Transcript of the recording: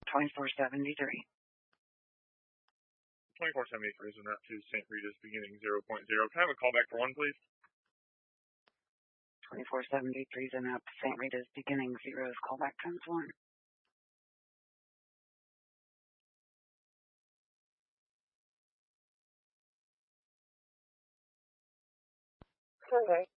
2473. 2473 is en route to St. Rita's beginning 0.0. Can I have a call back for 1, please? 2473 is en route to St. Rita's beginning 0's callback times 1. Okay.